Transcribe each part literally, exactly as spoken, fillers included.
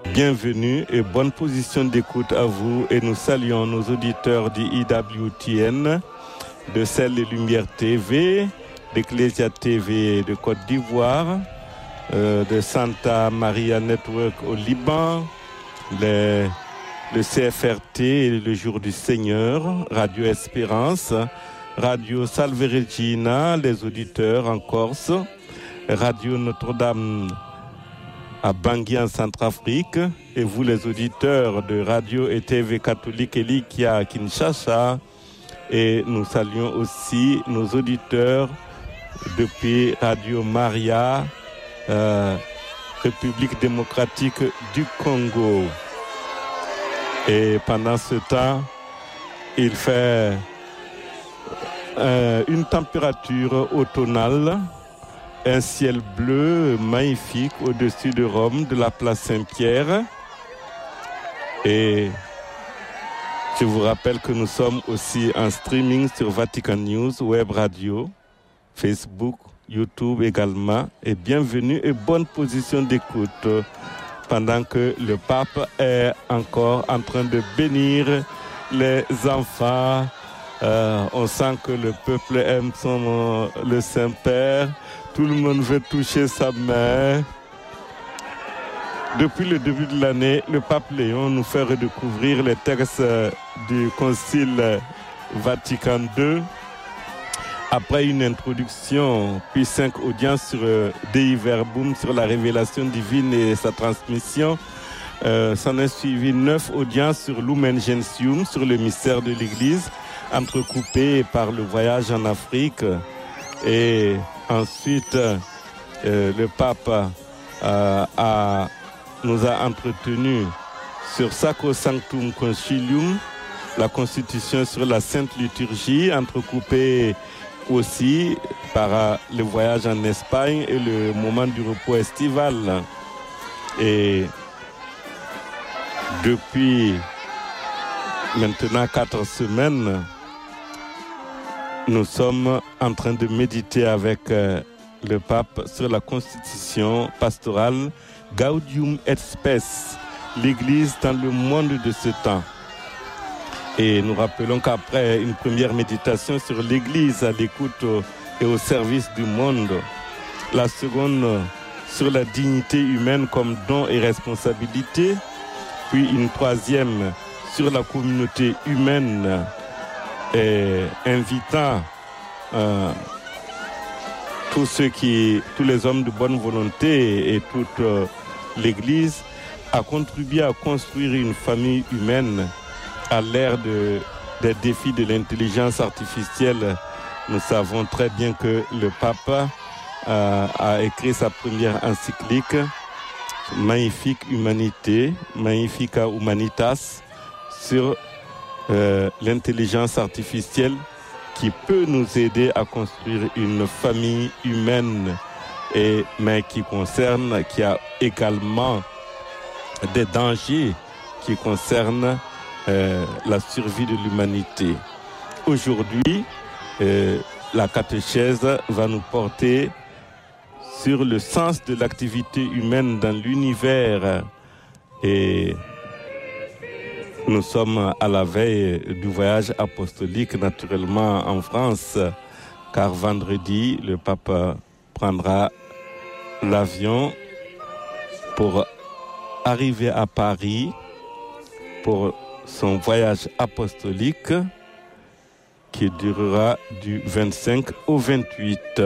Bienvenue et bonne position d'écoute à vous et nous saluons nos auditeurs du I W T N, de Celle et Lumière T V, d'Ecclesia T V de Côte d'Ivoire, euh, de Santa Maria Network au Liban, les, le C F R T, le Jour du Seigneur, Radio Espérance, Radio Salve Regina, les auditeurs en Corse, Radio Notre-Dame à Bangui en Centrafrique, et vous les auditeurs de Radio et T V catholique Elikia à Kinshasa, et nous saluons aussi nos auditeurs depuis Radio Maria, euh, République démocratique du Congo. Et pendant ce temps, il fait euh, une température automnale, un ciel bleu magnifique au-dessus de Rome, de la place Saint-Pierre. Et je vous rappelle que nous sommes aussi en streaming sur Vatican News, Web Radio, Facebook, YouTube également. Et bienvenue et bonne position d'écoute pendant que le pape est encore en train de bénir les enfants. Euh, on sent que le peuple aime son, le Saint-Père. Tout le monde veut toucher sa main. Depuis le début de l'année, le pape Léon nous fait redécouvrir les textes du Concile Vatican deux. Après une introduction, puis cinq audiences sur euh, Dei Verbum, sur la révélation divine et sa transmission, euh, s'en est suivi neuf audiences sur Lumen Gentium, sur le mystère de l'Église, entrecoupées par le voyage en Afrique. Et ensuite, euh, le pape euh, a, nous a entretenus sur Sacrosanctum Concilium, la constitution sur la Sainte Liturgie, entrecoupée aussi par euh, le voyage en Espagne et le moment du repos estival. Et depuis maintenant quatre semaines, nous sommes en train de méditer avec euh, le pape sur la constitution pastorale Gaudium et Spes, l'Église dans le monde de ce temps. Et nous rappelons qu'après une première méditation sur l'Église à l'écoute et au service du monde, la seconde sur la dignité humaine comme don et responsabilité, puis une troisième sur la communauté humaine, et invitant euh, tous ceux qui, tous les hommes de bonne volonté et toute euh, l'Église à contribuer à construire une famille humaine à l'ère de, des défis de l'intelligence artificielle. Nous savons très bien que le pape euh, a écrit sa première encyclique, Magnifica Humanité, Magnifica Humanitas, sur Euh, l'intelligence artificielle qui peut nous aider à construire une famille humaine, et, mais qui concerne, qui a également des dangers qui concernent euh, la survie de l'humanité. Aujourd'hui, euh, la catéchèse va nous porter sur le sens de l'activité humaine dans l'univers. Et nous sommes à la veille du voyage apostolique, naturellement en France, car vendredi, le pape prendra l'avion pour arriver à Paris pour son voyage apostolique qui durera du vingt-cinq au vingt-huit.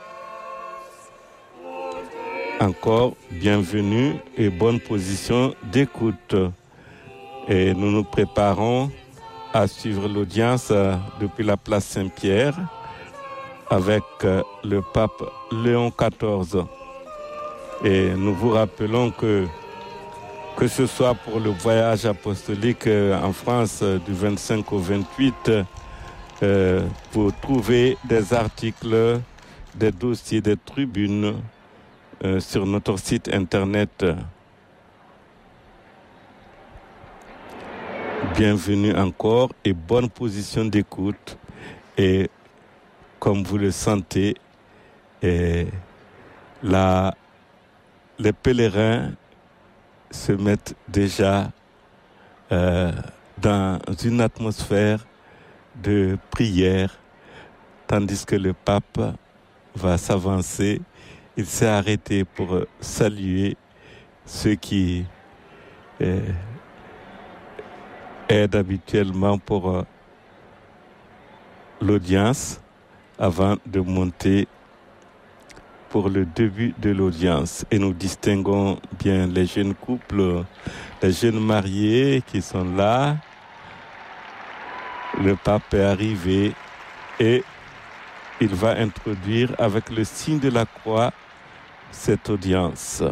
Encore bienvenue et bonne position d'écoute. Et nous nous préparons à suivre l'audience depuis la place Saint-Pierre avec le pape Léon quatorze. Et nous vous rappelons que, que ce soit pour le voyage apostolique en France du vingt-cinq au vingt-huit, euh, vous trouvez des articles, des dossiers, des tribunes euh, sur notre site internet. Bienvenue encore et bonne position d'écoute. Et comme vous le sentez, et la, les pèlerins se mettent déjà euh, dans une atmosphère de prière, tandis que le pape va s'avancer. Il s'est arrêté pour saluer ceux qui euh, aident habituellement pour euh, l'audience avant de monter pour le début de l'audience. Et nous distinguons bien les jeunes couples, les jeunes mariés qui sont là. Le pape est arrivé et il va introduire avec le signe de la croix cette audience.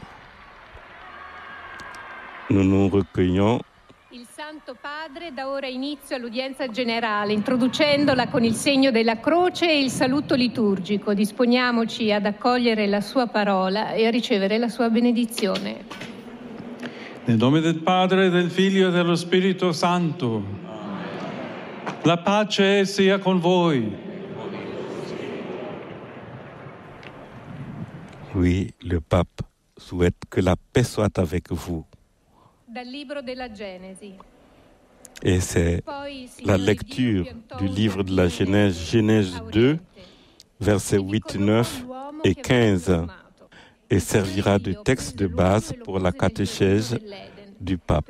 Nous nous recueillons. Il Santo Padre dà ora inizio all'udienza generale, introducendola con il segno della croce e il saluto liturgico. Disponiamoci ad accogliere la sua parola e a ricevere la sua benedizione. Nel nome del Padre, del Figlio e dello Spirito Santo. La pace sia con voi. Oui, le pape souhaite que la paix soit avec vous. Dal libro della Genesi. Et c'est la lecture du livre de la Genèse, Genèse deux, versets huit, neuf et quinze, et servira de texte de base pour la catéchèse du pape.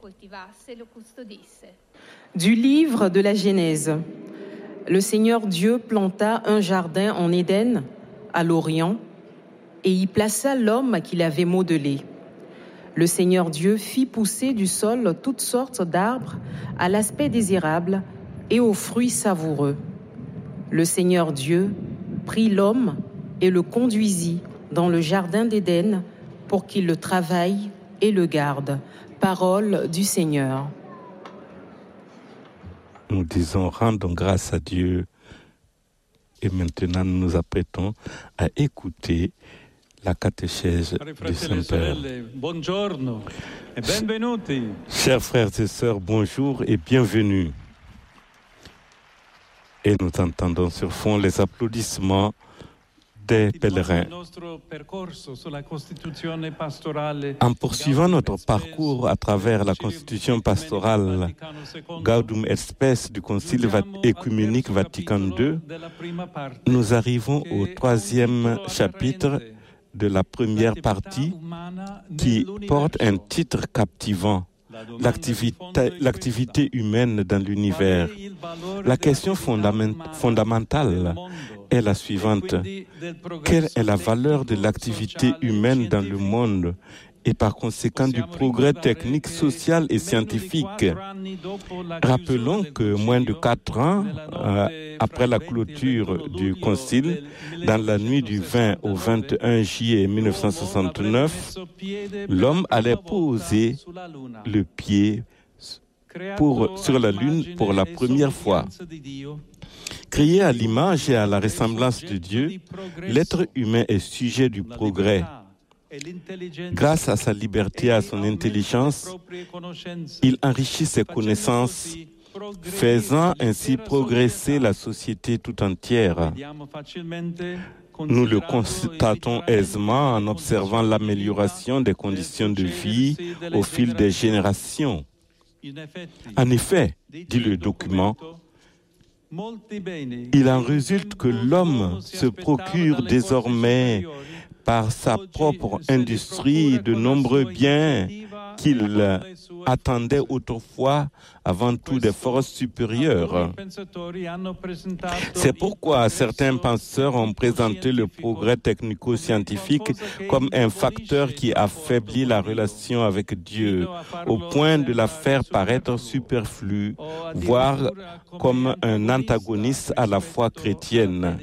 Du livre de la Genèse. Le Seigneur Dieu planta un jardin en Éden, à l'Orient, et y plaça l'homme qu'il avait modelé. Le Seigneur Dieu fit pousser du sol toutes sortes d'arbres à l'aspect désirable et aux fruits savoureux. Le Seigneur Dieu prit l'homme et le conduisit dans le jardin d'Éden pour qu'il le travaille et le garde. Parole du Seigneur. Nous disons, rendons grâce à Dieu. Et maintenant, nous nous apprêtons à écouter la catéchèse du Saint-Père. Chers frères et sœurs, bonjour et bienvenue. Et nous entendons sur fond les applaudissements des pèlerins. En poursuivant notre parcours à travers la Constitution pastorale Gaudium et Spes du Concile Œcuménique Vatican deux, nous arrivons au troisième chapitre de la première partie qui porte un titre captivant, l'activité, l'activité humaine dans l'univers. La question fondamentale est la suivante. Quelle est la valeur de l'activité humaine dans le monde et par conséquent du progrès technique, social et scientifique? Rappelons que moins de quatre ans euh, après la clôture du Concile, dans la nuit du vingt au vingt et un juillet mille neuf cent soixante-neuf, l'homme allait poser le pied pour, sur la Lune pour la première fois. Créé à l'image et à la ressemblance de Dieu, l'être humain est sujet du progrès. Grâce à sa liberté et à son intelligence, il enrichit ses connaissances, faisant ainsi progresser la société tout entière. Nous le constatons aisément en observant l'amélioration des conditions de vie au fil des générations. En effet, dit le document, il en résulte que l'homme se procure désormais par sa propre industrie de nombreux biens qu'il attendait autrefois avant tout des forces supérieures. C'est pourquoi certains penseurs ont présenté le progrès technico-scientifique comme un facteur qui affaiblit la relation avec Dieu, au point de la faire paraître superflue, voire comme un antagoniste à la foi chrétienne.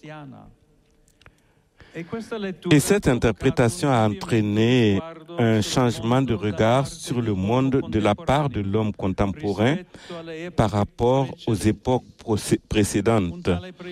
Et cette interprétation a entraîné un changement de regard sur le monde de la part de l'homme contemporain par rapport aux époques précédentes.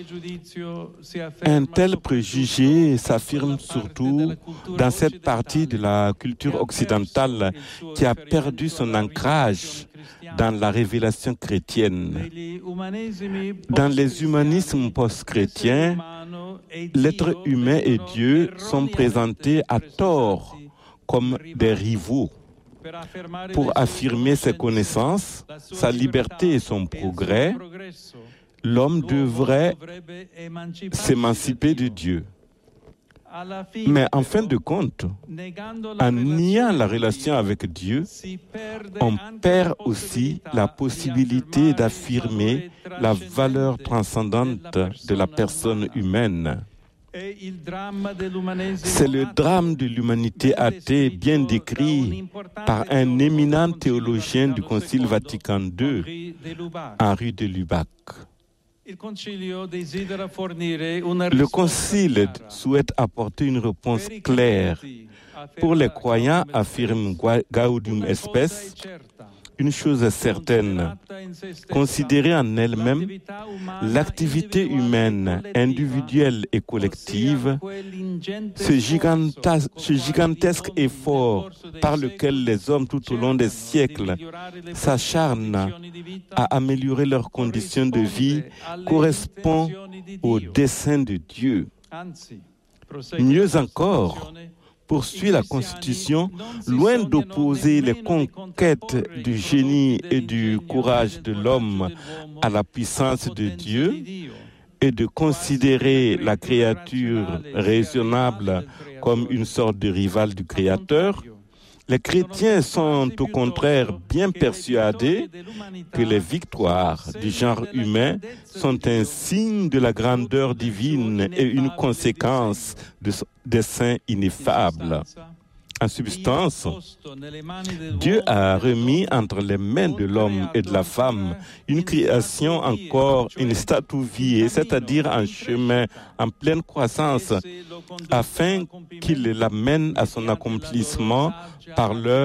Un tel préjugé s'affirme surtout dans cette partie de la culture occidentale qui a perdu son ancrage dans la révélation chrétienne. Dans les humanismes post-chrétiens, l'être humain et Dieu sont présentés à tort comme des rivaux. Pour affirmer ses connaissances, sa liberté et son progrès, l'homme devrait s'émanciper de Dieu. Mais en fin de compte, en niant la relation avec Dieu, on perd aussi la possibilité d'affirmer la valeur transcendante de la personne humaine. C'est le drame de l'humanité athée bien décrit par un éminent théologien du Concile Vatican deux, Henri de Lubac. Le Concile souhaite apporter une réponse claire. Pour les croyants, affirme Gaudium et Spes, une chose est certaine, considérée en elle-même, l'activité humaine, individuelle et collective, ce, giganta- ce gigantesque effort par lequel les hommes tout au long des siècles s'acharnent à améliorer leurs conditions de vie, correspond au dessein de Dieu. Mieux encore, poursuit la Constitution, loin d'opposer les conquêtes du génie et du courage de l'homme à la puissance de Dieu et de considérer la créature raisonnable comme une sorte de rivale du Créateur. Les chrétiens sont au contraire bien persuadés que les victoires du genre humain sont un signe de la grandeur divine et une conséquence de son dessein ineffable. En substance, Dieu a remis entre les mains de l'homme et de la femme une création encore in statu viae, c'est-à-dire en chemin, en pleine croissance, afin qu'il l'amène à son accomplissement par leur